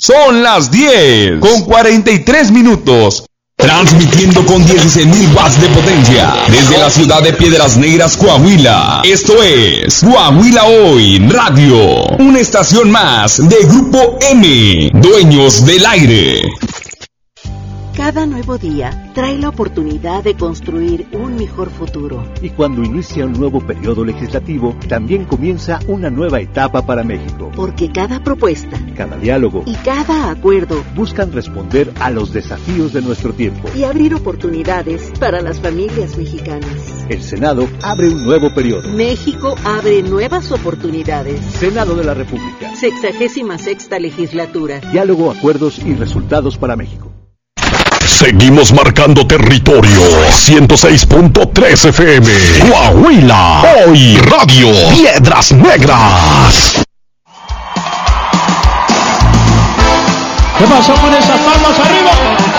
Son las 10:43. Transmitiendo con 16.000 watts de potencia desde la ciudad de Piedras Negras, Coahuila. Esto es Coahuila Hoy Radio, una estación más de Grupo M, dueños del aire. Cada nuevo día trae la oportunidad de construir un mejor futuro. Y cuando inicia un nuevo periodo legislativo, también comienza una nueva etapa para México. Porque cada propuesta, cada diálogo y cada acuerdo buscan responder a los desafíos de nuestro tiempo y abrir oportunidades para las familias mexicanas. El Senado abre un nuevo periodo. México abre nuevas oportunidades. Senado de la República. 66ª legislatura. Diálogo, acuerdos y resultados para México. Seguimos marcando territorio. 106.3 FM. Coahuila. Hoy Radio. Piedras Negras. ¿Qué pasó con esas palmas arriba?